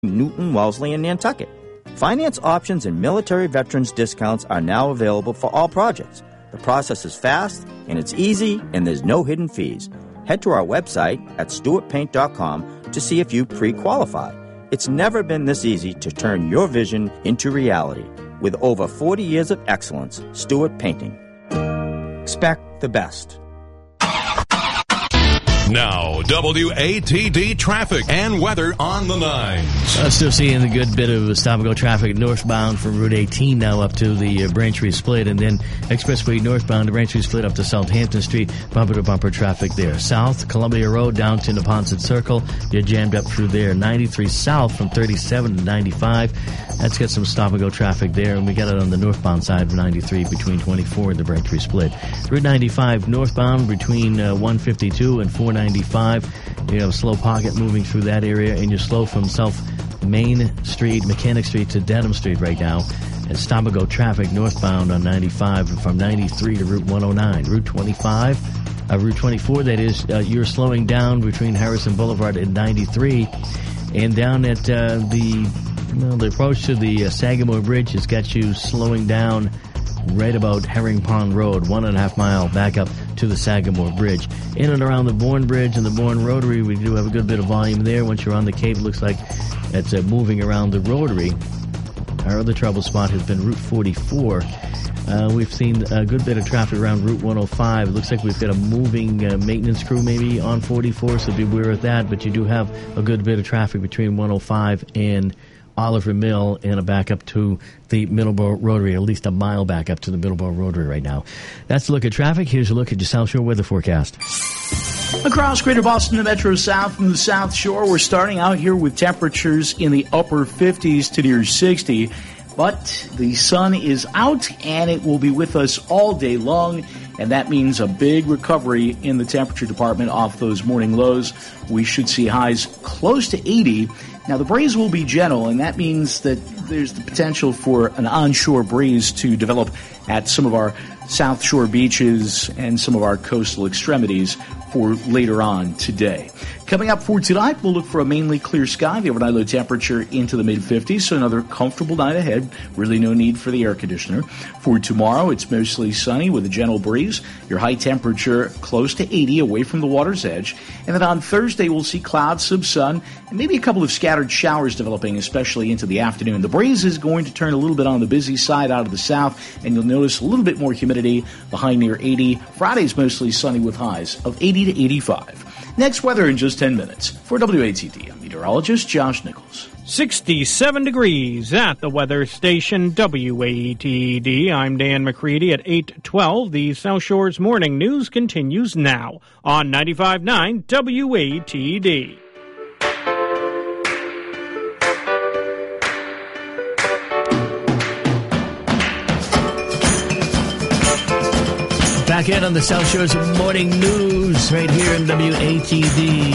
Newton, Wellesley, and Nantucket. Finance options and military veterans discounts are now available for all projects. The process is fast, and it's easy, and there's no hidden fees. Head to our website at stewartpaint.com to see if you pre-qualify. It's never been this easy to turn your vision into reality. With over 40 years of excellence, Stewart Painting. Expect the best. Now, WATD traffic and weather on the 9s. Still seeing a good bit of stop-and-go traffic northbound from Route 18 now up to the Braintree Split, and then Expressway northbound to Braintree Split up to Southampton Street, bumper-to-bumper traffic there. South, Columbia Road down to Neponset Circle, you're jammed up through there. 93 south from 37 to 95. That's got some stop-and-go traffic there, and we got it on the northbound side of 93 between 24 and the Braintree Split. Route 95 northbound between 152 and 495. You have a slow pocket moving through that area, and you're slow from South Main Street, Mechanic Street to Dedham Street right now. And stop-and-go traffic northbound on 95 and from 93 to Route 109. Route 24, that is, you're slowing down between Harrison Boulevard and 93. And down at the approach to the Sagamore Bridge has got you slowing down right about Herring Pond Road, 1.5 mile back up to the Sagamore Bridge. In and around the Bourne Bridge and the Bourne Rotary, we do have a good bit of volume there. Once you're on the Cape, it looks like it's moving around the Rotary. Our other trouble spot has been Route 44. We've seen a good bit of traffic around Route 105. It looks like we've got a moving maintenance crew maybe on 44, so beware of that. But you do have a good bit of traffic between 105 and Oliver Mill and a back up to the Middleborough Rotary, at least a mile back up to the Middleborough Rotary right now. That's a look at traffic. Here's a look at your South Shore weather forecast. Across Greater Boston, the Metro South and the South Shore, we're starting out here with temperatures in the upper 50s to near 60. But the sun is out, and it will be with us all day long, and that means a big recovery in the temperature department off those morning lows. We should see highs close to 80. Now, the breeze will be gentle, and that means that there's the potential for an onshore breeze to develop at some of our South Shore beaches and some of our coastal extremities for later on today. Coming up for tonight, we'll look for a mainly clear sky, the overnight low temperature into the mid-50s, so another comfortable night ahead. Really no need for the air conditioner. For tomorrow, it's mostly sunny with a gentle breeze. Your high temperature close to 80 away from the water's edge. And then on Thursday, we'll see clouds, some sun, and maybe a couple of scattered showers developing, especially into the afternoon. The breeze is going to turn a little bit on the busy side out of the south, and you'll notice a little bit more humidity, the high near 80. Friday's mostly sunny with highs of 80 to 85. Next, weather in just 10 minutes. For WATD, I'm meteorologist Josh Nichols. 67 degrees at the weather station WATD. I'm Dan McCready at 8:12. The South Shore's morning news continues now on 95.9 WATD. Back in on the South Shore's morning news right here in WATD.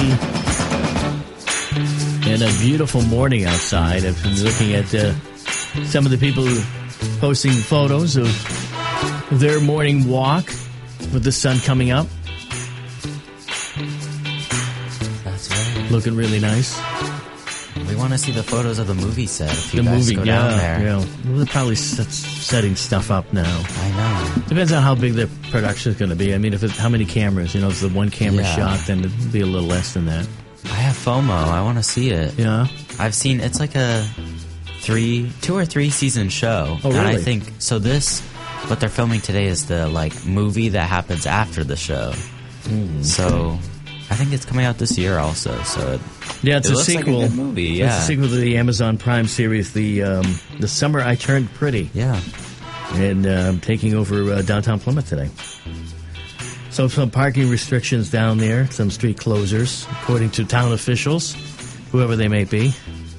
And a beautiful morning outside. I've been looking at some of the people posting photos of their morning walk with the sun coming up. That's right. Looking really nice. We want to see the photos of the movie set if you guys go down there. Yeah. They're probably setting stuff up now. I know. Depends on how big the production is going to be. I mean, if it's how many cameras, if it's the one camera shot, then it'll be a little less than that. I have FOMO. I want to see it. Yeah. I've seen, it's like a 2 or 3 season show. Oh, really? And I think, so what they're filming today is the, movie that happens after the show. So, I think it's coming out this year also, so it's a sequel. Like a good movie, yeah. It's a sequel to the Amazon Prime series, The Summer I Turned Pretty. Yeah. And taking over downtown Plymouth today. So some parking restrictions down there, some street closures, according to town officials, whoever they may be.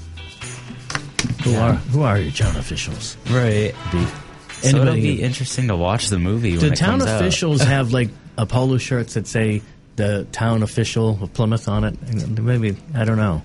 Who are your town officials? Right. So it'll be interesting to watch the movie when it comes out. Do town officials have a polo shirts that say the town official of Plymouth on it? Maybe, I don't know.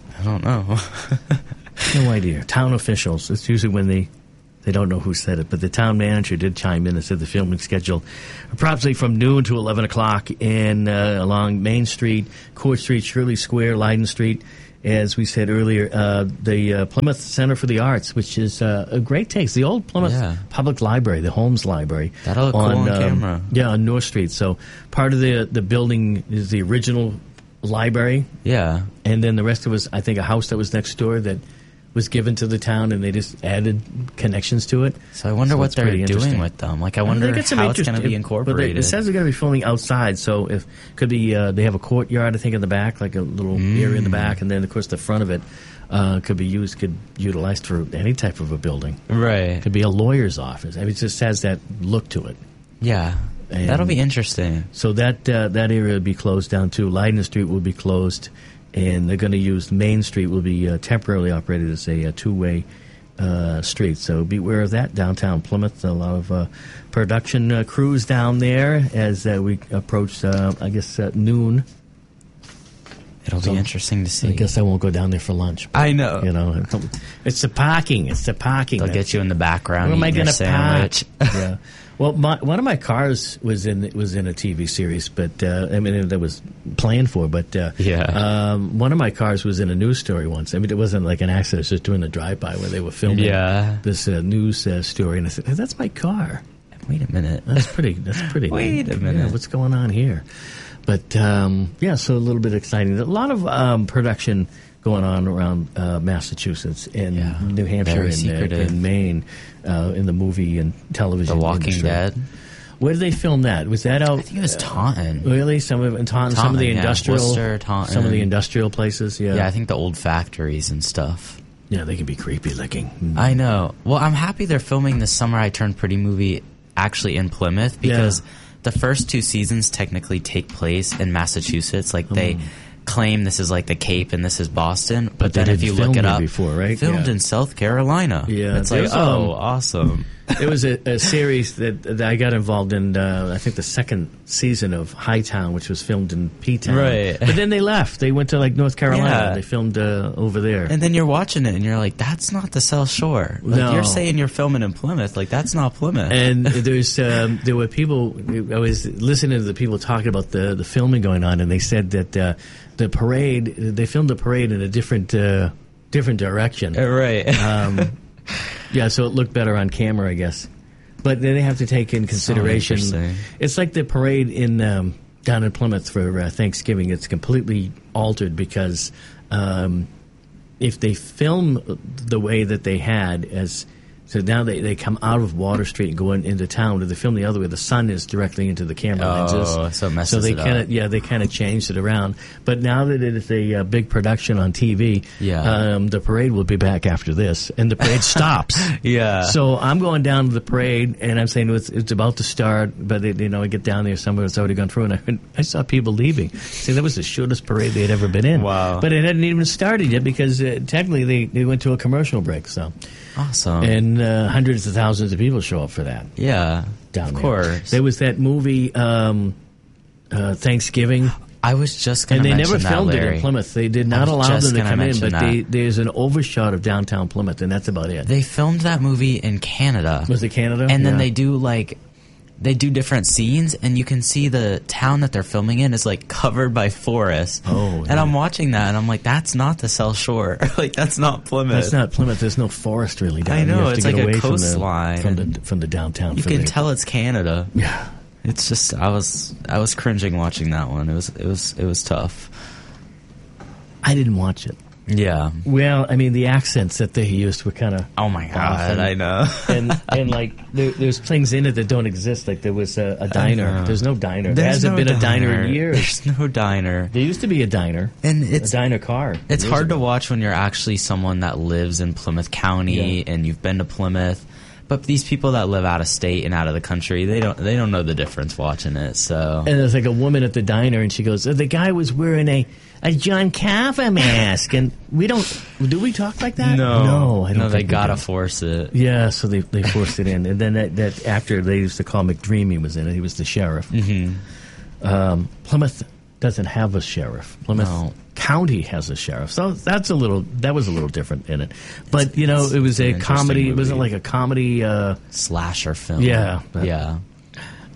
No idea. Town officials. It's usually when they don't know who said it, but the town manager did chime in and said the filming scheduled approximately from noon to 11 o'clock along Main Street, Court Street, Shirley Square, Leiden Street, as we said earlier, the Plymouth Center for the Arts, which is a great taste. The old Plymouth Public Library, the Holmes Library. That'll look cool on camera. Yeah, on North Street. So part of the building is the original library. Yeah. And then the rest of it was, I think, a house that was next door that was given to the town, and they just added connections to it. So I wonder what they're doing with them. Like, I wonder how it's going to be incorporated. It says they're going to be filming outside, so if could be they have a courtyard, I think, in the back, like a little area in the back, and then of course the front of it could utilized for any type of a building. Right. It could be a lawyer's office. I mean, it just has that look to it. Yeah. And that'll be interesting. So that area would be closed down too. Leiden Street will be closed. And they're going to use Main Street will be temporarily operated as a two-way street. So beware of that. Downtown Plymouth, a lot of production crews down there as we approach, noon. It'll be interesting to see. I guess I won't go down there for lunch. I know. You know, it's the parking. They'll get you in the background. Where am I going to park? Yeah. Well, one of my cars was in a TV series, but that was planned for. But one of my cars was in a news story once. I mean, it wasn't like an accident; it was just doing a drive-by where they were filming this news story, and I said, hey, "That's my car." Wait a minute. That's pretty. Wait a minute. Yeah, what's going on here? But so a little bit exciting. A lot of production going on around Massachusetts and New Hampshire and Maine in the movie and television. The Walking Dead. Where did they film that? Was that out? I think it was Taunton. Really? Some of it in Taunton? Some of the industrial, Worcester, Taunton. Some of the industrial places. Yeah. Yeah, I think the old factories and stuff. Yeah, they can be creepy looking. I know. Well, I'm happy they're filming the Summer I Turned Pretty movie actually in Plymouth because the first 2 seasons technically take place in Massachusetts. Like they claim this is like the Cape and this is Boston, but then if you look it up, filmed in South Carolina. Yeah, it's like awesome. There was a series that I got involved in. I think the second season of Hightown, which was filmed in P-Town. Right, but then they left. They went to like North Carolina. Yeah. They filmed over there. And then you're watching it, and you're like, "That's not the South Shore." Like, no. You're saying you're filming in Plymouth. Like that's not Plymouth. And there were people. I was listening to the people talking about the filming going on, and they said that the parade. They filmed the parade in a different direction. Right. Yeah, so it looked better on camera, I guess. But then they have to take in consideration. It's like the parade in down in Plymouth for Thanksgiving. It's completely altered because if they film the way that they had so now they come out of Water Street and go into town. If they film the other way, the sun is directly into the camera lenses. So it messes it up. They kind of changed it around. But now that it is a big production on TV, the parade will be back after this, and the parade stops. Yeah. So I'm going down to the parade, and I'm saying it's about to start, but I get down there somewhere it's already gone through, and I saw people leaving. See, that was the shortest parade they'd ever been in. Wow. But it hadn't even started yet because technically they went to a commercial break. So. Awesome. And hundreds of thousands of people show up for that. Yeah, down of there. course. There was that movie, Thanksgiving. I was just going to mention that, and they never filmed Larry. it in Plymouth. They did not allow them to come in, but there's an overshot of downtown Plymouth, and that's about it. They filmed that movie in Canada. Was it Canada? And then they do different scenes, and you can see the town that they're filming in is like covered by forest. Oh, and I'm watching that, and I'm like, that's not the South Shore. Like that's not Plymouth. That's not Plymouth. There's no forest really down there. I know, it's like a coastline from the downtown. You can tell it's Canada. Yeah, it's just I was cringing watching that one. It was tough. I didn't watch it. Yeah. Well, I mean, the accents that they used were kind of. Oh my God, I know. and like there's things in it that don't exist. Like there was a diner. There's no diner. There hasn't been a diner in years. There's no diner. There used to be a diner. And it's a diner car. It's hard to watch when you're actually someone that lives in Plymouth County and you've been to Plymouth. But these people that live out of state and out of the country, they don't know the difference watching it. So. And there's like a woman at the diner, and she goes, "The guy was wearing a John Caffa mask," and do we talk like that? No, I don't. No, they gotta force it. Yeah, so they forced it in, and then that actor they used to call McDreamy was in it. He was the sheriff. Mm-hmm. Plymouth doesn't have a sheriff. Plymouth County has a sheriff, so that was a little different in it. But it was a comedy. It wasn't like a comedy slasher film. Yeah.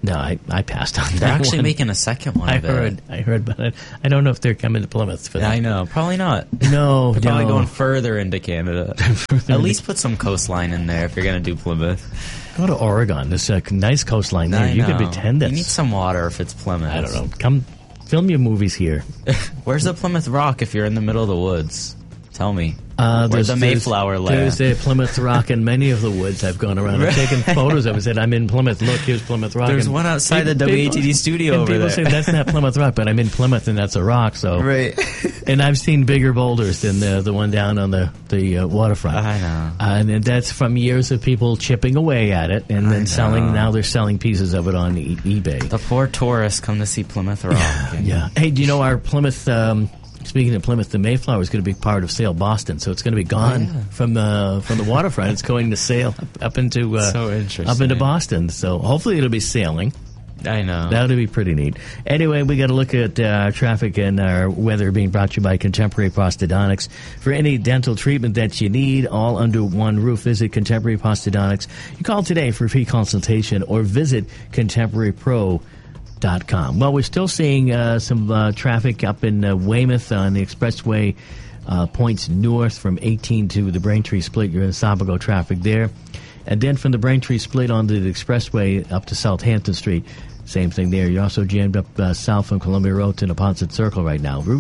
No, I passed on that. They're actually one. making a second one. I heard, but I don't know if they're coming to Plymouth for that. I know, probably not. No, They're probably no. going further into Canada. At least put some coastline in there if you're going to do Plymouth. Go to Oregon. There's a nice coastline there. I You know. could pretend that. You need some water if it's Plymouth. I don't know. Come film your movies here. Where's the Plymouth Rock if you're in the middle of the woods? Tell me. Where's the Mayflower land? There's a Plymouth Rock in many of the woods I've gone around. I've taken photos of it and said, I'm in Plymouth. Look, here's Plymouth Rock. There's and one outside the WATD studio and over people there. say, that's not Plymouth Rock, but I'm in Plymouth and that's a rock. So Right. And I've seen bigger boulders than the one down on the waterfront. I know. And that's from years of people chipping away at it and then selling. Now they're selling pieces of it on eBay. The poor tourists come to see Plymouth Rock. Yeah. Hey, do you know our Plymouth... Speaking of Plymouth, the Mayflower is going to be part of Sail Boston, so it's going to be gone from the waterfront. It's going to sail up into so interesting. up into Boston. So hopefully it'll be sailing. I know. That'll be pretty neat. Anyway, we got to look at traffic and our weather being brought to you by Contemporary Prosthodontics. For any dental treatment that you need, all under one roof, visit Contemporary Prosthodontics. You call today for a free consultation or visit ContemporaryPro.com. Well, we're still seeing some traffic up in Weymouth on the expressway points north from 18 to the Braintree Split. You're in Sabago traffic there. And then from the Braintree Split onto the expressway up to Southampton Street, same thing there. You're also jammed up south from Columbia Road to Neponset Circle right now. Route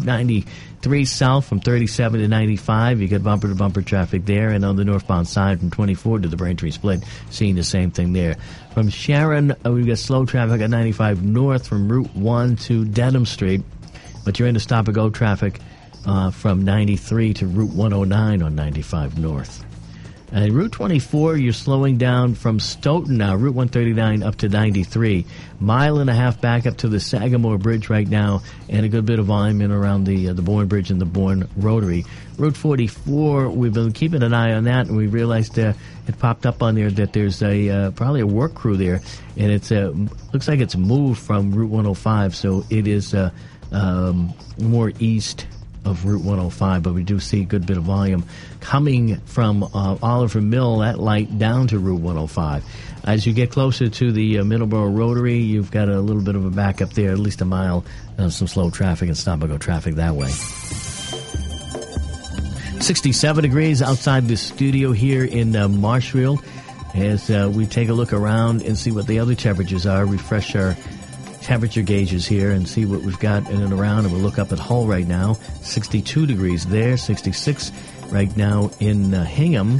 93 south from 37 to 95. You get bumper-to-bumper traffic there. And on the northbound side from 24 to the Braintree Split, seeing the same thing there. From Sharon, we've got slow traffic at 95 north from Route 1 to Dedham Street. But you're in the stop-and-go traffic from 93 to Route 109 on 95 north. And Route 24, you're slowing down from Stoughton now, Route 139 up to 93. Mile and a half back up to the Sagamore Bridge right now, and a good bit of volume in around the Bourne Bridge and the Bourne Rotary. Route 44, we've been keeping an eye on that, and we realized it popped up on there that there's probably a work crew there, and it's looks like it's moved from Route 105, so it is more east of Route 105, but we do see a good bit of volume coming from Oliver Mill, that light, down to Route 105. As you get closer to the Middleborough Rotary, you've got a little bit of a backup there, at least a mile, some slow traffic and stop-and-go traffic that way. 67 degrees outside the studio here in Marshfield. As we take a look around and see what the other temperatures are, refresh our temperature gauges here and see what we've got in and around, and we'll look up at Hull right now. 62 degrees there, 66 right now in Hingham,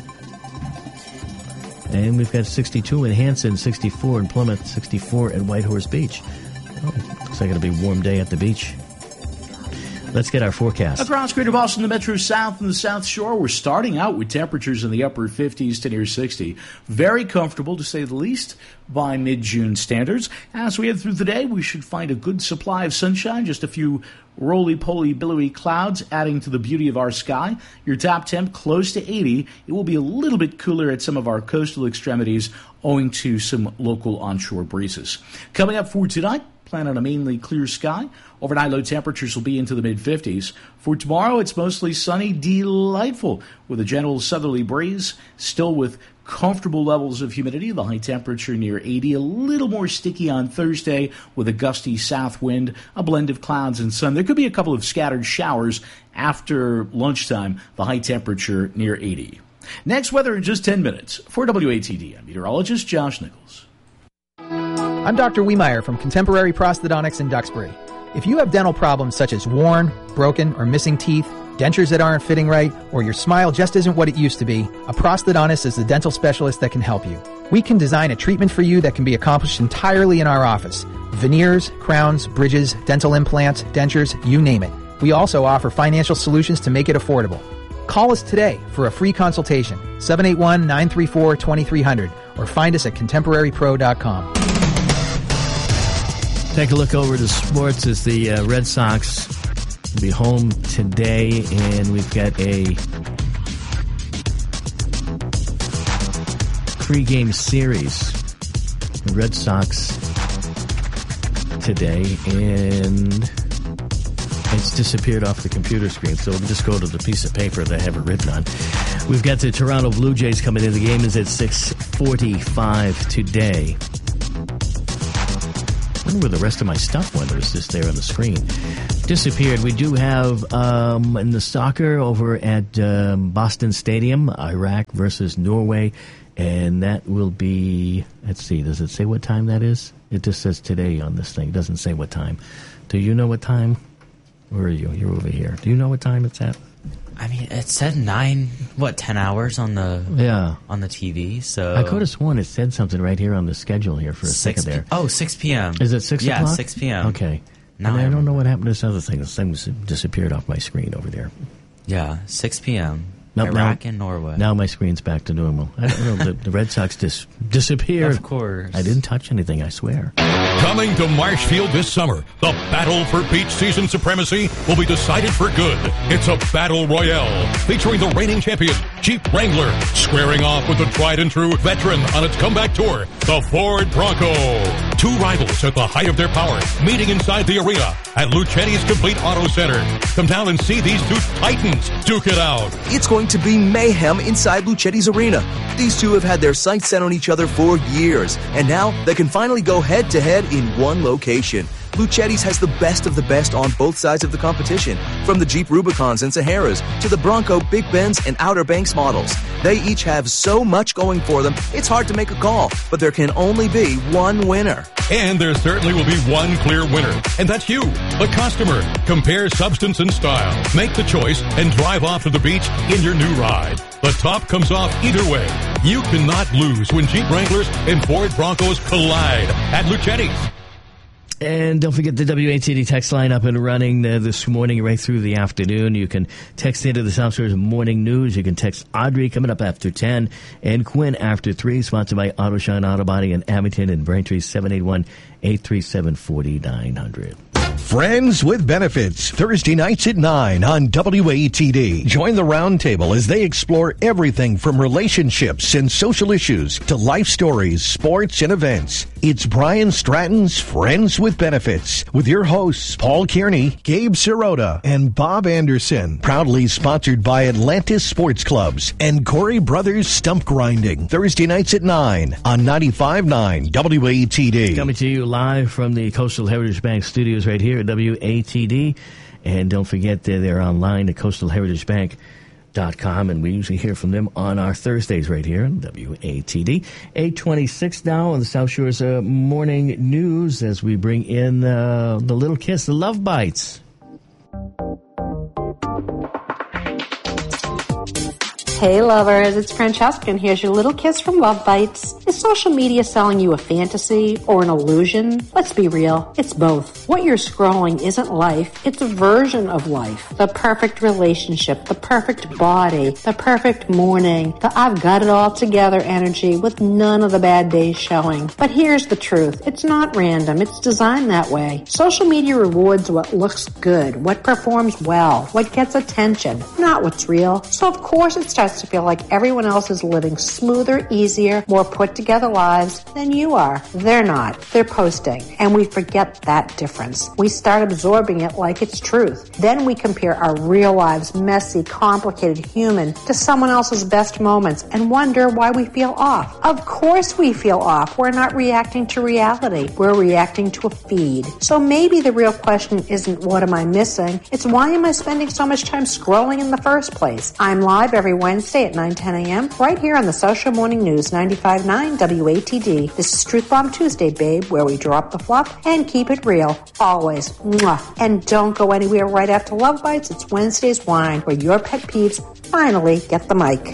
and we've got 62 in Hanson, 64 in Plymouth, 64 in Whitehorse Beach. Looks like it'll be a warm day at the beach. Let's get our forecast. Across Greater Boston, the Metro South and the South Shore, we're starting out with temperatures in the upper 50s to near 60. Very comfortable, to say the least, by mid-June standards. As we head through the day, we should find a good supply of sunshine, just a few roly-poly, billowy clouds adding to the beauty of our sky. Your top temp close to 80. It will be a little bit cooler at some of our coastal extremities owing to some local onshore breezes. Coming up for tonight, plan on a mainly clear sky. Overnight low temperatures will be into the mid-50s. For tomorrow, it's mostly sunny, delightful, with a gentle southerly breeze, still with comfortable levels of humidity. The high temperature near 80, a little more sticky on Thursday with a gusty south wind, a blend of clouds and sun. There could be a couple of scattered showers after lunchtime, the high temperature near 80. Next, weather in just 10 minutes. For WATD, I'm meteorologist Josh Nichols. I'm Dr. Wiemeyer from Contemporary Prosthodontics in Duxbury. If you have dental problems such as worn, broken, or missing teeth, dentures that aren't fitting right, or your smile just isn't what it used to be, a prosthodontist is the dental specialist that can help you. We can design a treatment for you that can be accomplished entirely in our office. Veneers, crowns, bridges, dental implants, dentures, you name it. We also offer financial solutions to make it affordable. Call us today for a free consultation, 781-934-2300, or find us at contemporarypro.com. Take a look over to sports as the Red Sox will be home today, and we've got a pregame series. The Red Sox today, and it's disappeared off the computer screen, so we'll just go to the piece of paper that I have it written on. We've got the Toronto Blue Jays coming in. The game is at 6:45 today. wonder where the rest of my stuff went. It was just there on the screen. Disappeared. We do have in the soccer over at Boston Stadium, Iraq versus Norway. And that will be, let's see, does it say what time that is? It just says today on this thing. It doesn't say what time. Do you know what time? Where are you? You're over here. Do you know what time it's at? I mean, it said 10 hours on the TV. So I could have sworn it said something right here on the schedule here for a second there. 6 p.m. Is it 6 o'clock? Yeah, 6 p.m. Okay. And I don't know what happened to this other thing. This thing disappeared off my screen over there. Yeah, 6 p.m. Nope, Iraq and Norway. Now my screen's back to normal. I don't know. The Red Sox disappeared. Of course. I didn't touch anything, I swear. Coming to Marshfield this summer, the battle for beach season supremacy will be decided for good. It's a battle royale featuring the reigning champion, Jeep Wrangler, squaring off with the tried and true veteran on its comeback tour, the Ford Bronco. Two rivals at the height of their power meeting inside the arena at Luchetti's Complete Auto Center. Come down and see these two titans duke it out. It's going to be mayhem inside Luchetti's arena. These two have had their sights set on each other for years, and now they can finally go head-to-head in one location. Luchetti's has the best of the best on both sides of the competition, from the Jeep Rubicons and Saharas to the Bronco Big Bends and Outer Banks models. They each have so much going for them, it's hard to make a call, but there can only be one winner. And there certainly will be one clear winner, and that's you, the customer. Compare substance and style. Make the choice and drive off to the beach in your new ride. The top comes off either way. You cannot lose when Jeep Wranglers and Ford Broncos collide at Luchetti's. And don't forget the WATD text line up and running this morning right through the afternoon. You can text into the South Shores Morning News. You can text Audrey coming up after 10 and Quinn after 3, sponsored by AutoShine Auto Body in Abington and Braintree, 781-837-4900. Friends with Benefits, Thursday nights at 9 on WATD. Join the roundtable as they explore everything from relationships and social issues to life stories, sports, and events. It's Brian Stratton's Friends with Benefits with your hosts, Paul Kearney, Gabe Sirota, and Bob Anderson. Proudly sponsored by Atlantis Sports Clubs and Corey Brothers Stump Grinding. Thursday nights at 9 on 95.9 WATD. Coming to you live from the Coastal Heritage Bank studios right here at WATD. And don't forget they're online at coastalheritagebank.com, and we usually hear from them on our Thursdays right here on WATD. 8:26 now on the South Shores Morning News as we bring in the Little Kiss, the Love Bites. Hey lovers, it's Francesca, and here's your little kiss from Love Bites. Is social media selling you a fantasy or an illusion? Let's be real, it's both. What you're scrolling isn't life, it's a version of life. The perfect relationship, the perfect body, the perfect morning, the I've got it all together energy with none of the bad days showing. But here's the truth, it's not random, it's designed that way. Social media rewards what looks good, what performs well, what gets attention, not what's real. So of course it starts to feel like everyone else is living smoother, easier, more put together lives than you are. They're not. They're posting. And we forget that difference. We start absorbing it like it's truth. Then we compare our real lives, messy, complicated, human, to someone else's best moments and wonder why we feel off. Of course we feel off. We're not reacting to reality. We're reacting to a feed. So maybe the real question isn't what am I missing? It's why am I spending so much time scrolling in the first place? I'm live every Wednesday at 9:10 a.m. right here on the Social Morning News 95.9 WATD. This is Truth Bomb Tuesday, babe, where we drop the fluff and keep it real. Always. Mwah. And don't go anywhere right after Love Bites. It's Wednesday's Wine, where your pet peeves finally get the mic.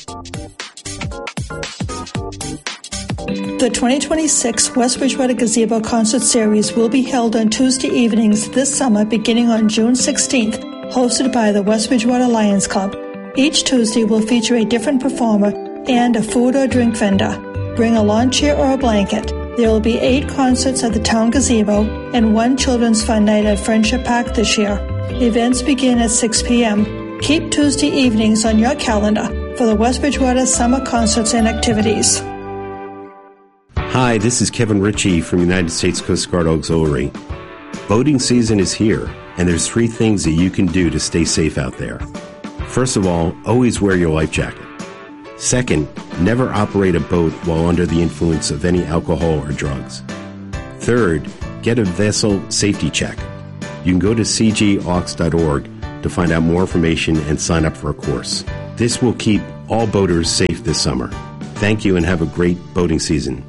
The 2026 West Bridgewater Gazebo Concert Series will be held on Tuesday evenings this summer beginning on June 16th, hosted by the West Bridgewater Lions Club. Each Tuesday will feature a different performer and a food or drink vendor. Bring a lawn chair or a blanket. There will be 8 concerts at the Town Gazebo and 1 children's fun night at Friendship Park this year. Events begin at 6 p.m. Keep Tuesday evenings on your calendar for the West Bridgewater Summer Concerts and Activities. Hi, this is Kevin Ritchie from United States Coast Guard Auxiliary. Boating season is here, and there's 3 things that you can do to stay safe out there. First of all, always wear your life jacket. Second, never operate a boat while under the influence of any alcohol or drugs. Third, get a vessel safety check. You can go to cgaux.org to find out more information and sign up for a course. This will keep all boaters safe this summer. Thank you and have a great boating season.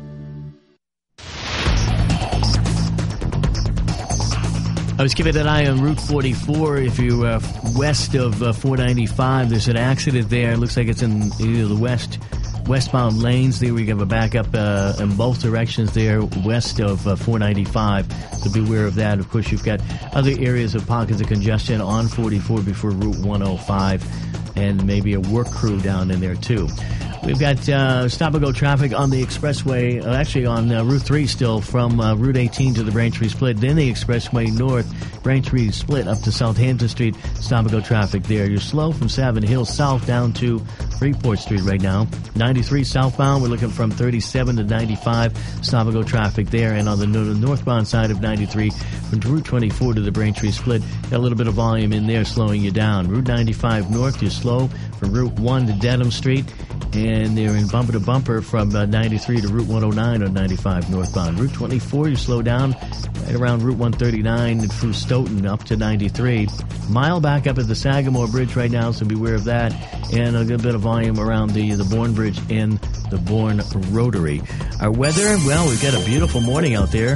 I was keeping an eye on Route 44. If you're west of 495, there's an accident there. It looks like it's in either the westbound lanes. There we have a backup in both directions there west of 495. So beware of that. Of course, you've got other areas of pockets of congestion on 44 before Route 105 and maybe a work crew down in there too. We've got stop-and-go traffic on the expressway, actually on Route 3 still, from Route 18 to the Braintree Split. Then the expressway north, Braintree Split up to Southampton Street, stop-and-go traffic there. You're slow from Savin Hill south down to Freeport Street right now. 93 southbound, we're looking from 37 to 95, stop-and-go traffic there. And on the northbound side of 93, from Route 24 to the Braintree Split, got a little bit of volume in there slowing you down. Route 95 north, you're slow from Route 1 to Dedham Street. And they're in bumper-to-bumper from 93 to Route 109 on 95 northbound. Route 24, you slow down right around Route 139 through Stoughton up to 93. Mile back up at the Sagamore Bridge right now, so beware of that. And a good bit of volume around the Bourne Bridge and the Bourne Rotary. Our weather, well, we've got a beautiful morning out there.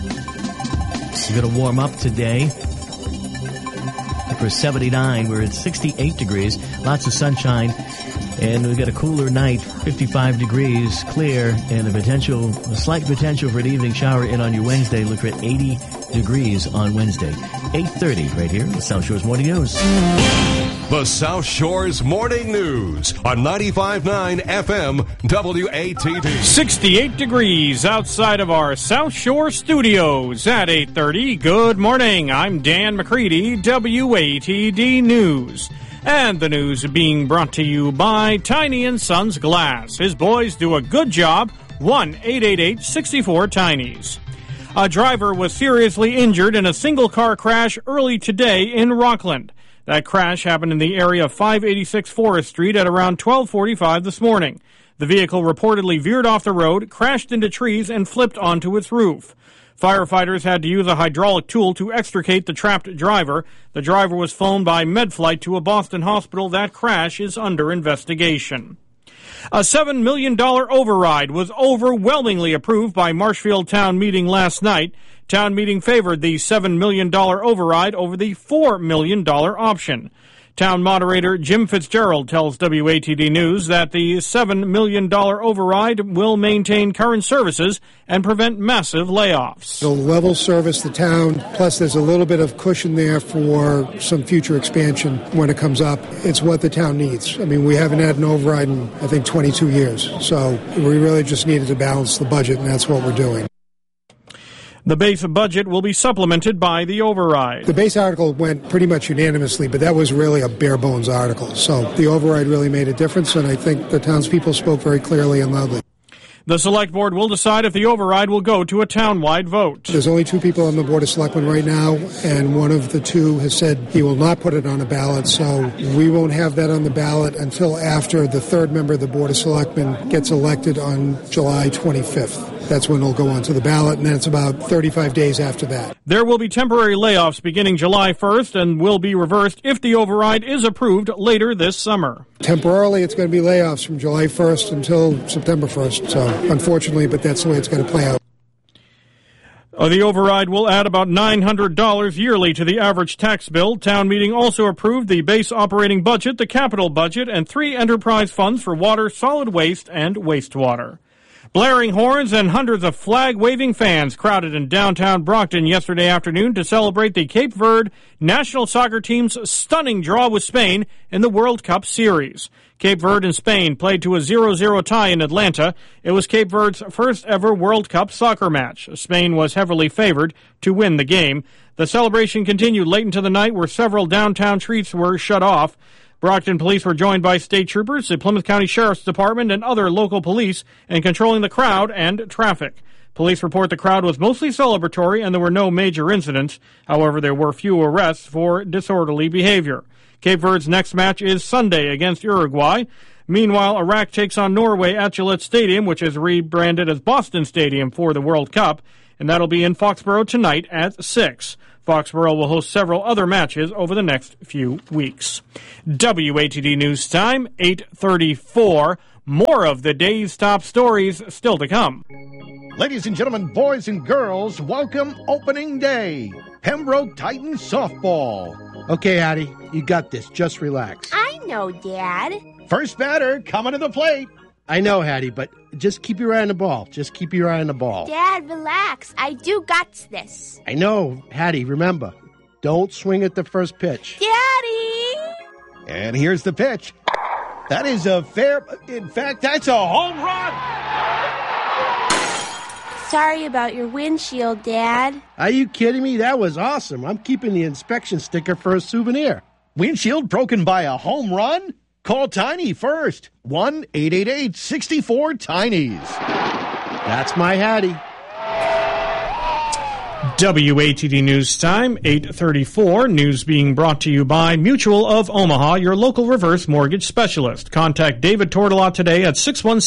We're going to warm up today. For 79, we're at 68 degrees, lots of sunshine. And we've got a cooler night, 55 degrees, clear, and a slight potential for an evening shower in on your Wednesday. Look for 80 degrees on Wednesday. 8:30 right here, the South Shores Morning News. The South Shores Morning News on 95.9 FM WATD. 68 degrees outside of our South Shore studios at 8:30. Good morning. I'm Dan McCready, WATD News. And the news being brought to you by Tiny & Sons Glass. His boys do a good job. 1-888-64-TINIES. A driver was seriously injured in a single-car crash early today in Rockland. That crash happened in the area of 586 Forest Street at around 12:45 this morning. The vehicle reportedly veered off the road, crashed into trees, and flipped onto its roof. Firefighters had to use a hydraulic tool to extricate the trapped driver. The driver was flown by MedFlight to a Boston hospital. That crash is under investigation. A $7 million override was overwhelmingly approved by Marshfield Town Meeting last night. Town Meeting favored the $7 million override over the $4 million option. Town moderator Jim Fitzgerald tells WATD News that the $7 million override will maintain current services and prevent massive layoffs. It'll level service the town, plus there's a little bit of cushion there for some future expansion when it comes up. It's what the town needs. I mean, we haven't had an override in, I think, 22 years. So we really just needed to balance the budget, and that's what we're doing. The base budget will be supplemented by the override. The base article went pretty much unanimously, but that was really a bare-bones article. So the override really made a difference, and I think the townspeople spoke very clearly and loudly. The Select Board will decide if the override will go to a town-wide vote. There's only two people on the Board of Selectmen right now, and one of the two has said he will not put it on a ballot, so we won't have that on the ballot until after the third member of the Board of Selectmen gets elected on July 25th. That's when it'll go onto the ballot, and then it's about 35 days after that. There will be temporary layoffs beginning July 1st and will be reversed if the override is approved later this summer. Temporarily, it's going to be layoffs from July 1st until September 1st, so unfortunately, but that's the way it's going to play out. The override will add about $900 yearly to the average tax bill. Town meeting also approved the base operating budget, the capital budget, and 3 enterprise funds for water, solid waste, and wastewater. Blaring horns and hundreds of flag-waving fans crowded in downtown Brockton yesterday afternoon to celebrate the Cape Verde national soccer team's stunning draw with Spain in the World Cup Series. Cape Verde and Spain played to a 0-0 tie in Atlanta. It was Cape Verde's first ever World Cup soccer match. Spain was heavily favored to win the game. The celebration continued late into the night where several downtown streets were shut off. Brockton police were joined by state troopers, the Plymouth County Sheriff's Department, and other local police in controlling the crowd and traffic. Police report the crowd was mostly celebratory and there were no major incidents. However, there were few arrests for disorderly behavior. Cape Verde's next match is Sunday against Uruguay. Meanwhile, Iraq takes on Norway at Gillette Stadium, which is rebranded as Boston Stadium for the World Cup, and that'll be in Foxborough tonight at 6. Foxborough will host several other matches over the next few weeks. WATD News Time, 8:34. More of the day's top stories still to come. Ladies and gentlemen, boys and girls, welcome opening day. Pembroke Titans softball. Okay, Addie, you got this. Just relax. I know, Dad. First batter coming to the plate. I know, Hattie, but just keep your eye on the ball. Just keep your eye on the ball. Dad, relax. I do got this. I know, Hattie, remember, don't swing at the first pitch. Daddy! And here's the pitch. That is a fair... In fact, that's a home run! Sorry about your windshield, Dad. Are you kidding me? That was awesome. I'm keeping the inspection sticker for a souvenir. Windshield broken by a home run? Call Tiny first. 1-888-64-TINIES. That's my Hattie. WATD News Time, 8:34. News being brought to you by Mutual of Omaha, your local reverse mortgage specialist. Contact David Tortolot today at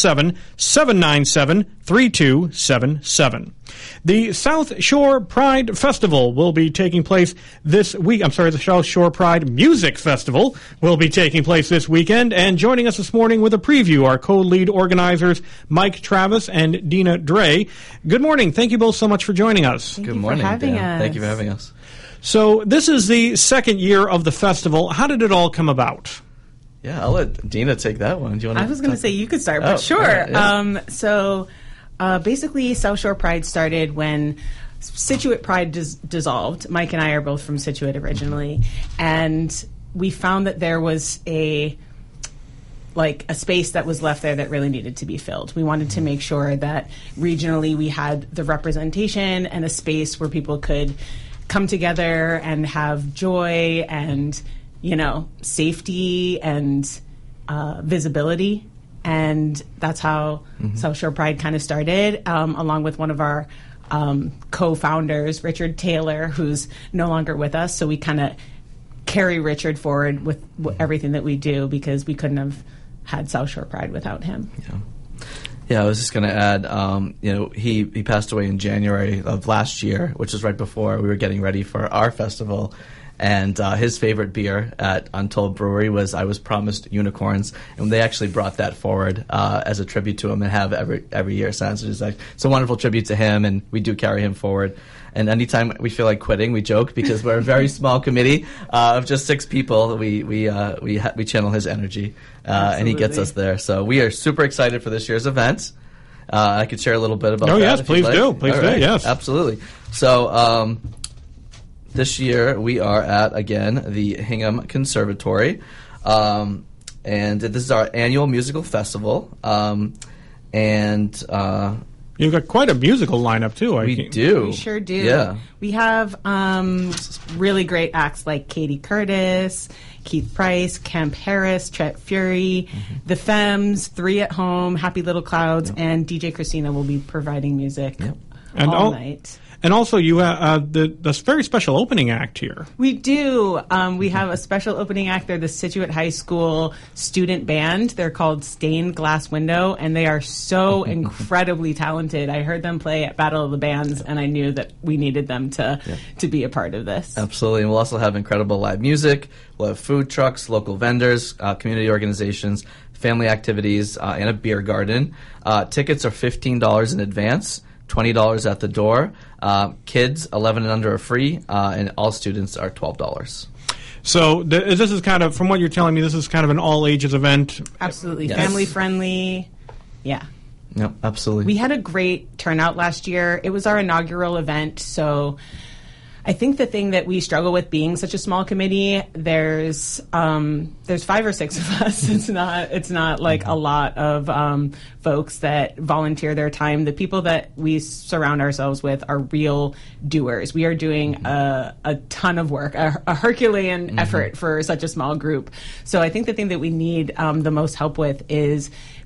617-797-3277. The South Shore Pride Festival will be taking place this week. The South Shore Pride Music Festival will be taking place this weekend. And joining us this morning with a preview are co-lead organizers Mike Travis and Dina Dre. Good morning. Thank you both so much for joining us. Good morning. Thank you for having us. So this is the second year of the festival. How did it all come about? Yeah, I'll let Dina take that one. Do you want? I was going to say you could start, but sure. Right, yeah. Basically, South Shore Pride started when Scituate Pride dissolved. Mike and I are both from Scituate originally, and we found that there was a space that was left there that really needed to be filled. We wanted to make sure that regionally we had the representation and a space where people could come together and have joy and, safety and visibility. And that's how South Shore Pride kind of started, along with one of our co-founders, Richard Taylor, who's no longer with us. So we kind of carry Richard forward with everything that we do because we couldn't have had South Shore Pride without him. Yeah, I was just going to add, he passed away in January of last year, which is right before we were getting ready for our festival. And his favorite beer at Untold Brewery was I Was Promised Unicorns, and they actually brought that forward as a tribute to him and have every year since. It's a wonderful tribute to him, and we do carry him forward. And anytime we feel like quitting, we joke because we're a very small committee of just 6 people. We channel his energy, and he gets us there. So we are super excited for this year's event. I could share a little bit about that. Oh yes, please do. Please do. Yes, absolutely. So. This year we are at, again, the Hingham Conservatory, and this is our annual musical festival, and you've got quite a musical lineup, too. We do. We sure do. Yeah. We have really great acts like Katie Curtis, Keith Price, Kemp Harris, Chet Fury, The Femmes, 3 at Home, Happy Little Clouds, and DJ Christina will be providing music all night. And also, you have this very special opening act here. We do. We have a special opening act. They're the Scituate High School student band. They're called Stained Glass Window, and they are so incredibly talented. I heard them play at Battle of the Bands, and I knew that we needed them to be a part of this. Absolutely. And we'll also have incredible live music. We'll have food trucks, local vendors, community organizations, family activities, and a beer garden. Tickets are $15 in advance. $20 at the door. Kids 11 and under are free, and all students are $12. So this is kind of, from what you're telling me, this is kind of an all-ages event. Absolutely. Yes. Family-friendly. Yeah. Yep, absolutely. We had a great turnout last year. It was our inaugural event, so I think the thing that we struggle with being such a small committee, there's 5 or 6 of us. It's not like a lot of folks that volunteer their time. The people that we surround ourselves with are real doers. We are doing a ton of work, a Herculean effort for such a small group. So I think the thing that we need the most help with is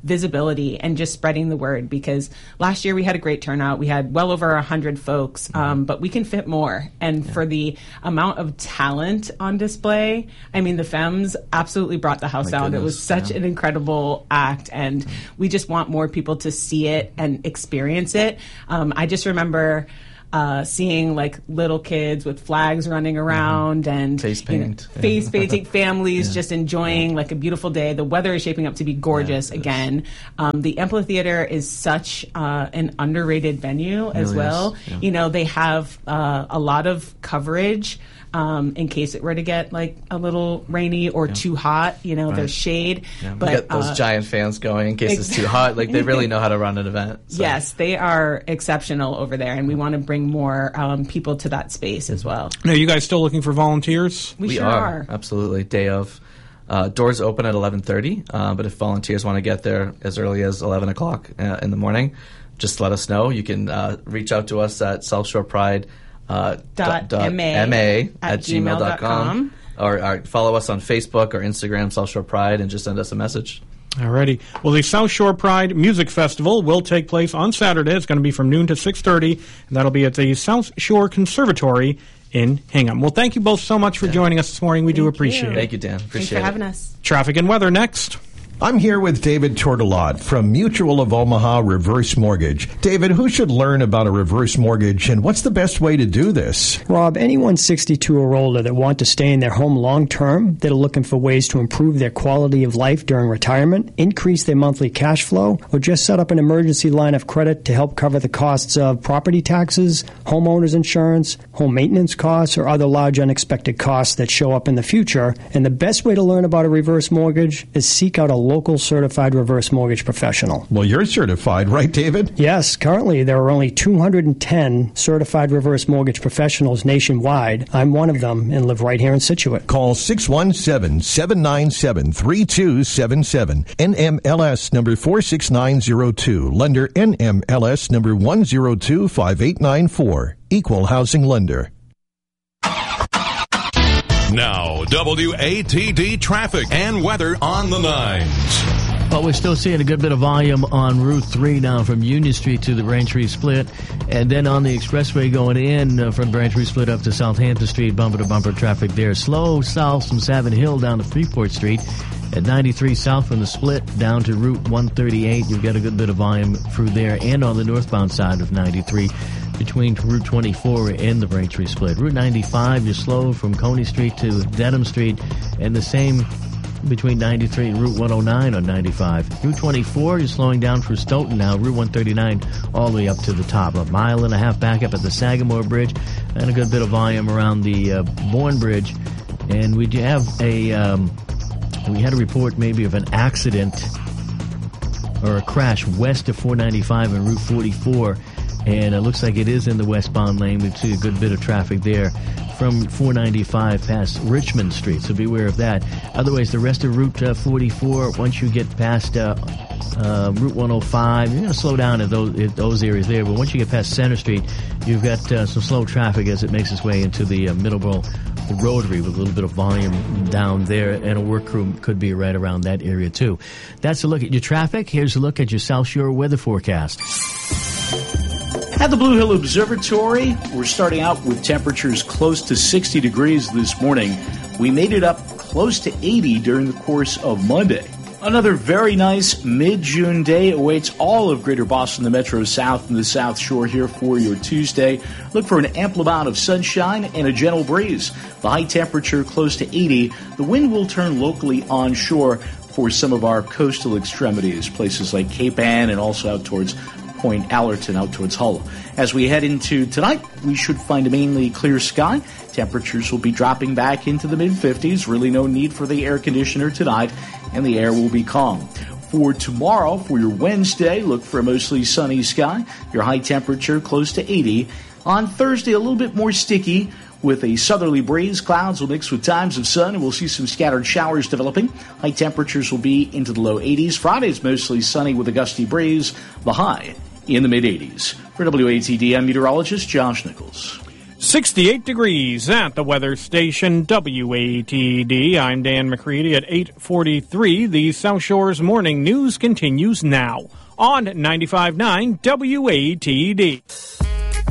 visibility and just spreading the word, because last year we had a great turnout. We had well over 100 folks, but we can fit more. And for the amount of talent on display, I mean, the Femmes absolutely brought the house down. It was such an incredible act, and we just want more people to see it and experience it. I just remember seeing like little kids with flags running around and face painting, families just enjoying like a beautiful day. The weather is shaping up to be gorgeous again. The amphitheater is such an underrated venue as well. Yeah. You know, they have a lot of coverage. In case it were to get like a little rainy or too hot, you know, there's shade. Yeah. But get those giant fans going in case it's too hot. Like, they really know how to run an event. So. Yes, they are exceptional over there, and we want to bring more people to that space as well. Now, you guys still looking for volunteers? We sure are. Absolutely. Day of. Doors open at 11:30, but if volunteers want to get there as early as 11 o'clock in the morning, just let us know. You can reach out to us at South Shore Pride. .ma at gmail.com or follow us on Facebook or Instagram, South Shore Pride, and just send us a message. Alrighty. Well, the South Shore Pride Music Festival will take place on Saturday. It's going to be from noon to 6:30, and that'll be at the South Shore Conservatory in Hingham. Well, thank you both so much for joining us this morning. We do appreciate it. Thank you, Dan. Thanks for having us. Traffic and weather next. I'm here with David Tortolot from Mutual of Omaha Reverse Mortgage. David, who should learn about a reverse mortgage, and what's the best way to do this? Rob, anyone 62 or older that want to stay in their home long term, that are looking for ways to improve their quality of life during retirement, increase their monthly cash flow, or just set up an emergency line of credit to help cover the costs of property taxes, homeowners insurance, home maintenance costs, or other large unexpected costs that show up in the future. And the best way to learn about a reverse mortgage is seek out a local certified reverse mortgage professional. Well, you're certified, right, David? Yes. Currently, there are only 210 certified reverse mortgage professionals nationwide. I'm one of them and live right here in Scituate. Call 617-797-3277. NMLS number 46902. Lender NMLS number 1025894. Equal housing lender. Now, WATD traffic and weather on the 9s. Well, we're still seeing a good bit of volume on Route 3 now from Union Street to the Braintree Split. And then on the expressway going in from Braintree Split up to Southampton Street, bumper-to-bumper traffic there. Slow south from Savin Hill down to Freeport Street. At 93 south from the Split down to Route 138, you've got a good bit of volume through there. And on the northbound side of 93 between Route 24 and the Braintree Split. Route 95, you're slow from Coney Street to Dedham Street, and the same between 93 and Route 109 on 95. Route 24, you're slowing down through Stoughton now. Route 139 all the way up to the top. A mile and a half back up at the Sagamore Bridge, and a good bit of volume around the Bourne Bridge. And we have we had a report maybe of an accident or a crash west of 495 and Route 44. And it looks like it is in the westbound lane. We see a good bit of traffic there from 495 past Richmond Street, so beware of that. Otherwise, the rest of Route 44, once you get past Route 105, you're going to slow down at those areas there. But once you get past Center Street, you've got some slow traffic as it makes its way into the Middleborough Rotary with a little bit of volume down there, and a work crew could be right around that area too. That's a look at your traffic. Here's a look at your South Shore weather forecast. At the Blue Hill Observatory, we're starting out with temperatures close to 60 degrees this morning. We made it up close to 80 during the course of Monday. Another very nice mid-June day awaits all of Greater Boston, the Metro South, and the South Shore here for your Tuesday. Look for an ample amount of sunshine and a gentle breeze. The high temperature close to 80. The wind will turn locally onshore for some of our coastal extremities, places like Cape Ann and also out towards Point Allerton, out towards Hull. As we head into tonight, we should find a mainly clear sky. Temperatures will be dropping back into the mid-50s. Really no need for the air conditioner tonight, and the air will be calm. For tomorrow, for your Wednesday, look for a mostly sunny sky. Your high temperature close to 80. On Thursday, a little bit more sticky with a southerly breeze. Clouds will mix with times of sun, and we'll see some scattered showers developing. High temperatures will be into the low 80s. Friday's mostly sunny with a gusty breeze. The high in the mid-80s. For WATD, I'm meteorologist Josh Nichols. 68 degrees at the weather station WATD. I'm Dan McCready at 8:43. The South Shore's morning news continues now on 95.9 WATD.